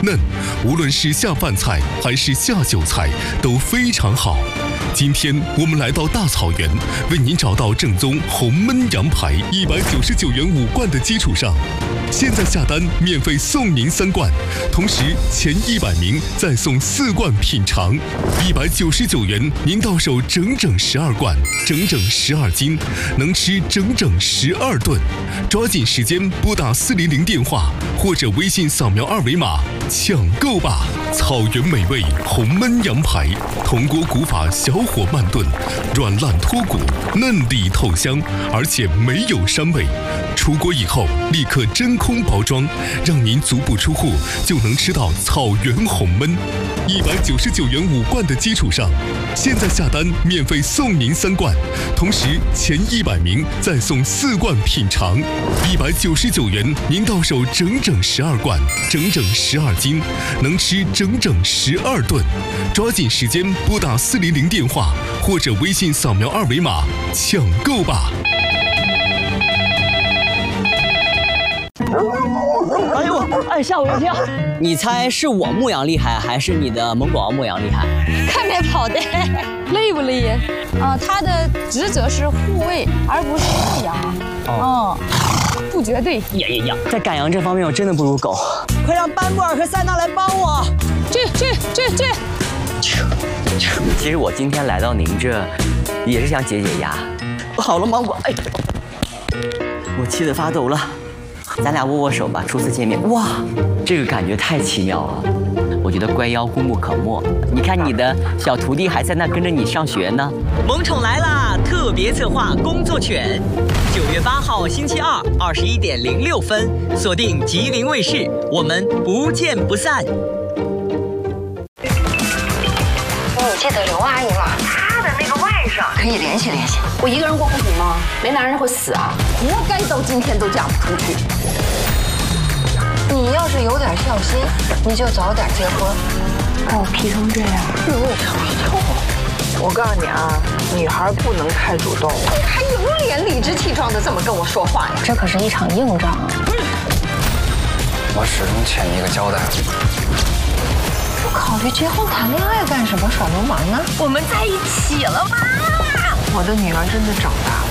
嫩，无论是下饭菜还是下酒菜都非常好。今天我们来到大草原，为您找到正宗红焖羊排，199元5罐的基础上，现在下单免费送您3罐，同时前100名再送4罐品尝，199元您到手整整12罐，整整12斤，能吃整整12顿。抓紧时间拨打400电话或者微信扫描2维码抢购吧！草原美味红焖羊排，铜锅古法小火慢炖，软烂脱骨，嫩里透香，而且没有膻味。出锅以后立刻真空包装，让您足不出户就能吃到草原红焖。199元5罐的基础上，现在下单免费送您3罐，同时前100名再送4罐品尝，199元您到手整整12罐，整整12斤，能吃整整12顿。抓紧时间拨打400电话或者微信扫描2维码抢购吧！ 哎呦，哎，吓我一跳！你猜是我牧羊厉害，还是你的蒙古獒牧羊厉害？ 看来跑的累不累？他的职责是护卫，而不是牧羊。不绝对。 呀，在赶羊这方面我真的不如狗。快让班布尔和塞纳来帮我！ 去！ 其实我今天来到您这，也是想解解压。好了，芒果，哎，我气得发抖了。咱俩握握手吧，初次见面，哇，这个感觉太奇妙了。我觉得乖妖功不可没。你看你的小徒弟还在那跟着你上学呢。萌宠来啦！特别策划工作犬，9月8号星期二21点06分，锁定吉林卫视，我们不见不散。 你记得刘阿姨吗？她的那个外甥可以联系联系。 我一个人过不行吗？没男人会死啊！活该到今天都嫁不出去。 你要是有点孝心，你就早点结婚。 把我劈成这样，有点臭。 我告诉你啊，女孩不能太主动。 你还有脸理直气壮的这么跟我说话呀？ 这可是一场硬仗啊！ 我始终欠你一个交代。 不考虑结婚谈恋爱干什么？耍流氓呢？ 我们在一起了吗？ 我的女儿真的长大了。